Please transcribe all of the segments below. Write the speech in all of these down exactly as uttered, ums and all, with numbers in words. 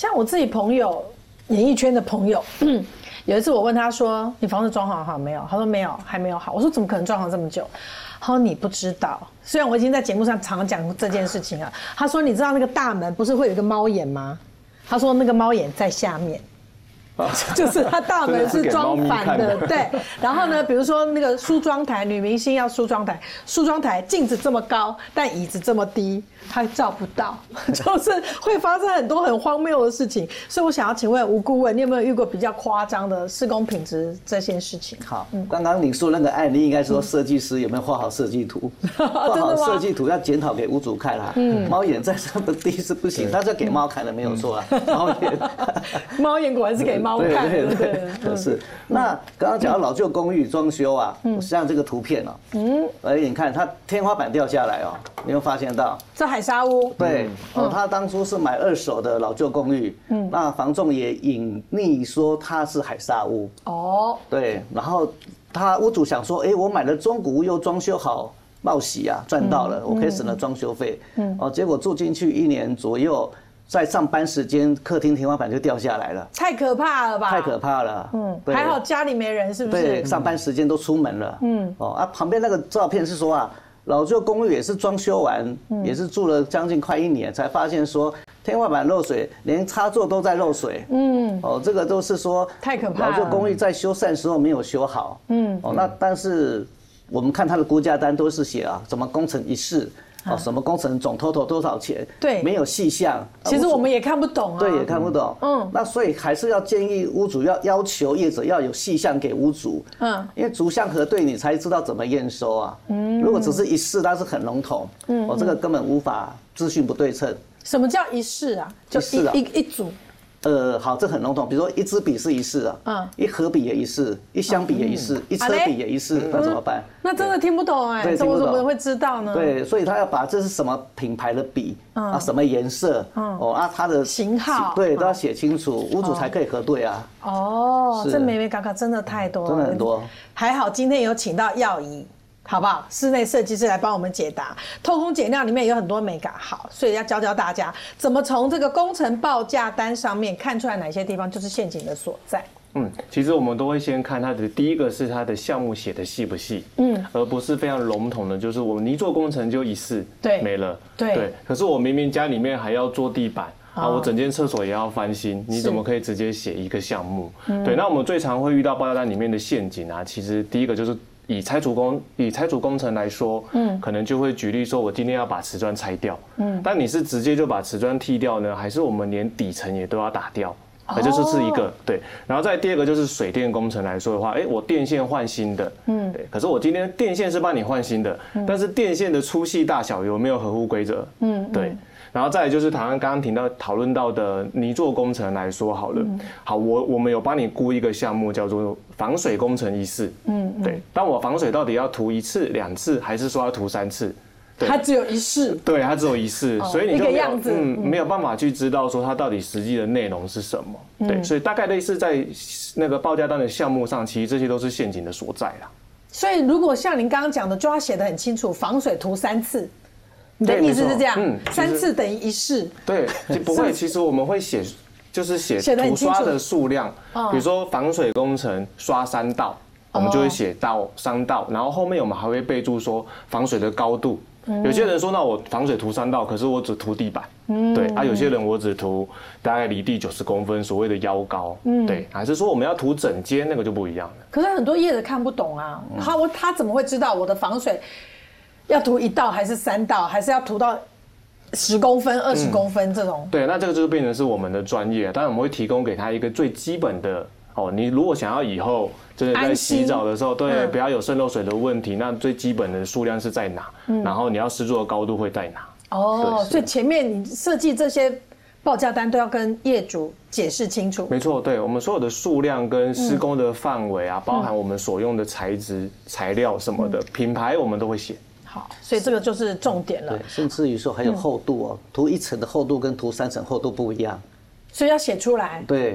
像我自己朋友，演艺圈的朋友，有一次我问他说：“你房子装潢好没有？”他说：“没有，还没有好。”我说：“怎么可能装潢这么久？”他说：“你不知道，虽然我已经在节目上常讲这件事情了。”他说：“你知道那个大门不是会有一个猫眼吗？”他说：“那个猫眼在下面。”就是它大门是装反的，对。然后呢，比如说那个梳妆台，女明星要梳妆台，梳妆台镜子这么高，但椅子这么低，它照不到，就是会发生很多很荒谬的事情。所以我想要请问吴顾问，你有没有遇过比较夸张的施工品质这件事情？ 好，刚刚你说那个案例，应该说设计师有没有画好设计图？画好设计图要检讨给屋主看啦。嗯，猫眼在这么低是不行，他是给猫看的，没有错啊。猫眼， 猫眼果然是给猫。 对对对，是。那刚刚讲到老旧公寓装修啊，像这个图片哦，嗯，而你看它天花板掉下来哦，你有发现到？ 这海沙屋。 对，哦，他当初是买二手的老旧公寓，嗯，那房仲也隐匿说它是海沙屋。哦，对，然后他屋主想说，哎，我买了中古屋又装修好，冒喜啊，赚到了，我可以省了装修费。嗯，哦，结果住进去一年左右。在上班时间，客厅天花板就掉下来了， 太可怕了吧？ 太可怕了。嗯， 还好家里没人，是不是？ 对，上班时间都出门了。嗯，哦啊，旁边那个照片是说啊，老旧公寓也是装修完，也是住了将近快一年，才发现说天花板漏水，连插座都在漏水。嗯，哦，这个都是说太可怕了。 老旧公寓在修缮时候没有修好。嗯，哦，那但是我们看它的估价单都是写啊，什么工程一式。哦，什么工程总 total 多少钱？ 对， 没有细项。 其实我们也看不懂啊。 对，也看不懂。嗯，那所以还是要建议屋主要要求业者要有细项给屋主。嗯，因为逐项核对你才知道怎么验收啊。嗯，如果只是一式，它是很笼统。嗯，哦，这个根本无法资讯不对称。 什么叫一式啊？就一一一组。 呃，好，这很笼统。比如说，一支笔是一式啊，嗯，一盒笔也一式，一箱笔也一式，一车笔也一式，那怎么办？ 那真的听不懂哎，怎么怎么会知道呢？ 对，所以他要把这是什么品牌的笔啊，什么颜色，哦啊，它的型号， 对，都要写清楚，屋主才可以核对啊。 哦，这眉眉角角真的太多了， 真的很多。 还好今天有请到耀仪。好不好？室内设计师来帮我们解答，偷工减料里面有很多美感，好，所以要教教大家怎么从这个工程报价单上面看出来哪些地方就是陷阱的所在。 嗯，其实我们都会先看它的第一个是它的项目写的细不细，嗯，而不是非常笼统的，就是我们一做工程就一次对没了，对对。可是我明明家里面还要做地板。啊，我整间厕所也要翻新，你怎么可以直接写一个项目？对，那我们最常会遇到报价单里面的陷阱啊，其实第一个就是以拆除工以拆除工程来说，嗯，可能就会举例说，我今天要把瓷砖拆掉，嗯，但你是直接就把瓷砖剔掉呢，还是我们连底层也都要打掉？也就是是一个对，然后再第二个就是水电工程来说的话，哎，我电线换新的，嗯，对，可是我今天电线是帮你换新的，但是电线的粗细大小有没有合乎规则？嗯，对。然后再来就是台湾刚刚听到讨论到的泥作工程来说好了，好，我我们有帮你估一个项目叫做防水工程一式，嗯，对，但我防水到底要涂一次、两次，还是说要涂三次？ 它只有一式， 对，它只有一式，所以你就没有嗯没有办法去知道说它到底实际的内容是什么，对，所以大概类似在那个报价单的项目上，其实这些都是陷阱的所在啦。 所以如果像您刚刚讲的，就要写得很清楚，防水涂三次。你的意思是这样，嗯，三次等于一式。 对，不会，其实我们会写，就是写涂刷的数量，比如说防水工程刷三道，我们就会写到三道，然后后面我们还会备注说防水的高度。有些人说，那我防水涂三道，可是我只涂地板，嗯，对啊，有些人我只涂大概离地九十公分，所谓的腰高，嗯，对，还是说我们要涂整间，那个就不一样了。 可是很多业者看不懂啊，他我他怎么会知道我的防水要涂一道还是三道，还是要涂到十公分、二十公分这种？ 对，那这个就变成是我们的专业，当然我们会提供给他一个最基本的。哦，你如果想要以后就是在洗澡的时候，对，不要有渗漏水的问题，那最基本的数量是在哪？然后你要施作的高度会在哪？ 哦，所以前面你设计这些报价单都要跟业主解释清楚。 没错，对，我们所有的数量跟施工的范围啊，包含我们所用的材质、材料什么的，品牌我们都会写。 好，所以这个就是重点了。 对，甚至于说还有厚度哦，涂一层的厚度跟涂三层厚度不一样， 所以要写出来。 对。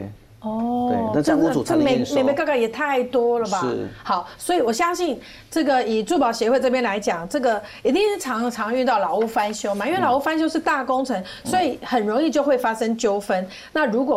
哦， 对，那这样屋主才能验收。 美美嘎嘎也太多了吧？ 是。 好，所以我相信这个以住保协会这边来讲，这个一定是常常遇到老屋翻修嘛，因为老屋翻修是大工程，所以很容易就会发生纠纷。那如果